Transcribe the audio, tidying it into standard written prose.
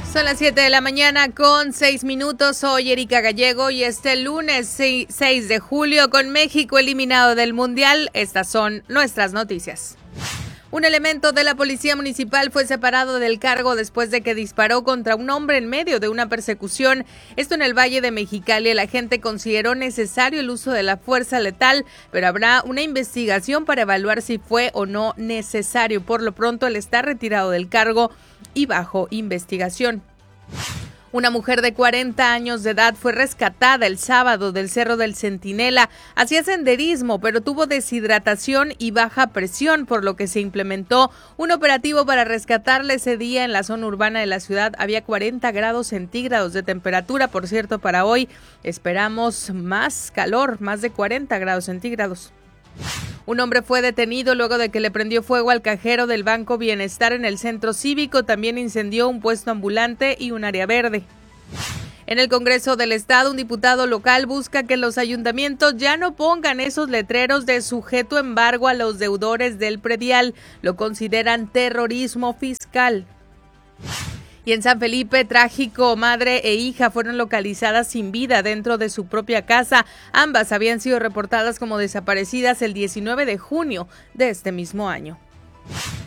Son las 7 de la mañana con 6 minutos. Soy Erika Gallego y este lunes 6 de julio, con México eliminado del Mundial, estas son nuestras noticias. Un elemento de la Policía Municipal fue separado del cargo después de que disparó contra un hombre en medio de una persecución. Esto en el Valle de Mexicali. El agente consideró necesario el uso de la fuerza letal, pero habrá una investigación para evaluar si fue o no necesario. Por lo pronto, él está retirado del cargo y bajo investigación. Una mujer de 40 años de edad fue rescatada el sábado del Cerro del Centinela. Hacía senderismo, pero tuvo deshidratación y baja presión, por lo que se implementó un operativo para rescatarla ese día en la zona urbana de la ciudad. Había 40 grados centígrados de temperatura. Por cierto, para hoy esperamos más calor, más de 40 grados centígrados. Un hombre fue detenido luego de que le prendió fuego al cajero del Banco Bienestar en el centro cívico. También incendió un puesto ambulante y un área verde. En el Congreso del Estado, un diputado local busca que los ayuntamientos ya no pongan esos letreros de sujeto embargo a los deudores del predial. Lo consideran terrorismo fiscal. Y en San Felipe, trágico, madre e hija fueron localizadas sin vida dentro de su propia casa. Ambas habían sido reportadas como desaparecidas el 19 de junio de este mismo año.